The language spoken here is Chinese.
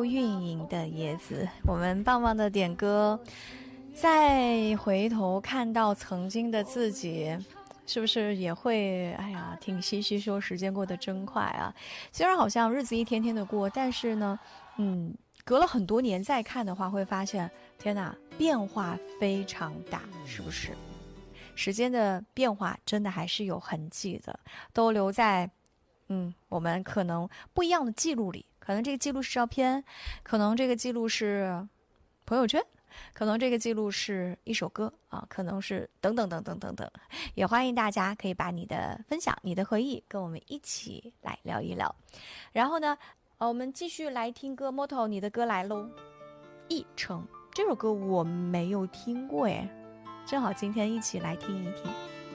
韵影的椰子，我们棒棒的点歌，再回头看到曾经的自己，是不是也会哎呀挺唏嘘，说时间过得真快啊。虽然好像日子一天天的过，但是呢隔了很多年再看的话，会发现天哪，变化非常大，是不是？时间的变化真的还是有痕迹的，都留在我们可能不一样的记录里。可能这个记录是照片，可能这个记录是朋友圈，可能这个记录是一首歌啊，可能是等等等等等等。也欢迎大家可以把你的分享、你的回忆跟我们一起来聊一聊。然后呢，我们继续来听歌 ，Moto 你的歌来喽，一程这首歌我没有听过诶，正好今天一起来听一听。